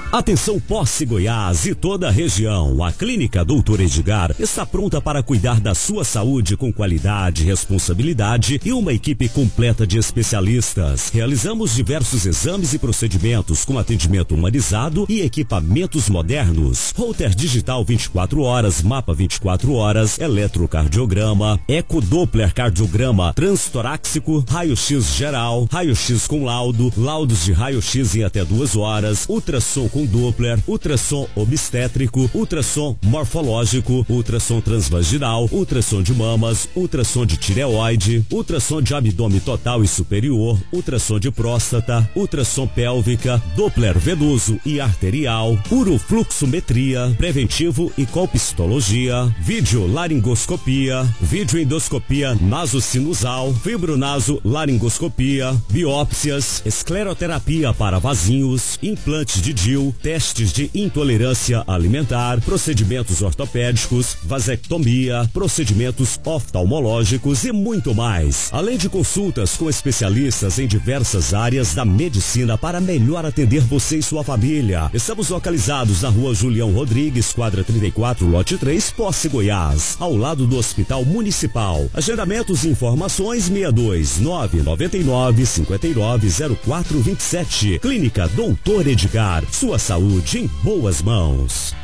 Atenção Posse Goiás e toda a região. A Clínica Doutor Edgar está pronta para cuidar da sua saúde com qualidade, responsabilidade e uma equipe completa de especialistas. Realizamos diversos exames e procedimentos com atendimento humanizado e equipamentos modernos. Holter digital 24 horas, mapa 24 horas, eletrocardiograma, ecodoppler cardiograma transtoráxico, raio-x geral, raio-x com laudo, laudos de raio-x em até 2 horas, ultrassom com Doppler, ultrassom obstétrico, ultrassom morfológico, ultrassom transvaginal, ultrassom de mamas, ultrassom de tireoide, ultrassom de abdômen total e superior, ultrassom de próstata, ultrassom pélvica, Doppler venoso e arterial, urofluxometria, preventivo e colpistologia, videolaringoscopia, videoendoscopia nasosinusal, fibronaso-laringoscopia, biópsias, escleroterapia para vasinhos, implantes de DIU, testes de intolerância alimentar, procedimentos ortopédicos, vasectomia, procedimentos oftalmológicos e muito mais. Além de consultas com especialistas em diversas áreas da medicina para melhor atender você e sua família. Estamos localizados na Rua Julião Rodrigues, quadra 34, lote 3, Posse Goiás, ao lado do Hospital Municipal. Agendamentos e informações 62999590427. Clínica Doutor Edgar. Sua saúde em boas mãos.